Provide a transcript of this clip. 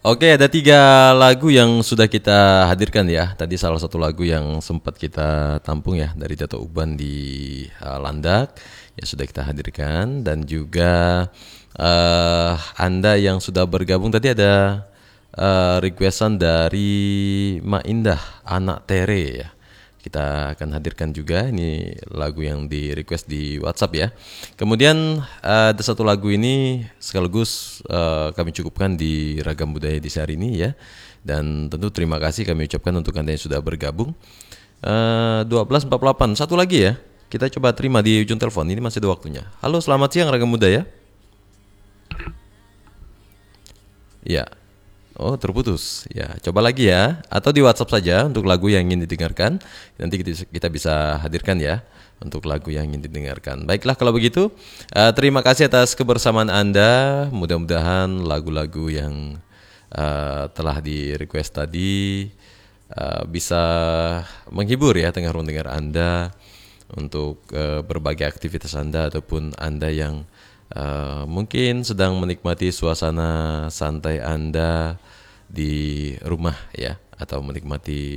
Oke, ada 3 lagu yang sudah kita hadirkan ya. Tadi salah satu lagu yang sempat kita tampung ya dari Dato Uban di Landak ya sudah kita hadirkan dan juga Anda yang sudah bergabung tadi ada requestan dari Mak Indah, Anak Tere ya. Kita akan hadirkan juga ini lagu yang di request di WhatsApp ya. Kemudian ada satu lagu ini sekaligus kami cukupkan di Ragam Budaya di hari ini ya. Dan tentu terima kasih kami ucapkan untuk Anda yang sudah bergabung. 12.48 satu lagi ya. Kita coba terima di ujung telepon. Ini masih ada waktunya. Halo, selamat siang Ragam Budaya. Ya. Oh, terputus. Ya, coba lagi ya. Atau di WhatsApp saja untuk lagu yang ingin didengarkan. Nanti kita bisa hadirkan ya untuk lagu yang ingin didengarkan. Baiklah kalau begitu. Terima kasih atas kebersamaan Anda. Mudah-mudahan lagu-lagu yang telah di-request tadi bisa menghibur ya tengah ruang dengar Anda untuk berbagai aktivitas Anda ataupun Anda yang mungkin sedang menikmati suasana santai Anda di rumah ya atau menikmati